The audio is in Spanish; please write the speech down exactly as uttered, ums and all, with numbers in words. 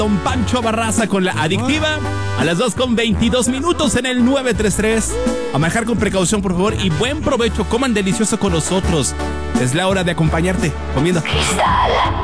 Don Pancho Barraza con La Adictiva. A las dos con veintidós minutos en el nueve tres tres. A manejar con precaución, por favor, y buen provecho. Coman delicioso con nosotros. Es la hora de acompañarte comiendo. Cristal.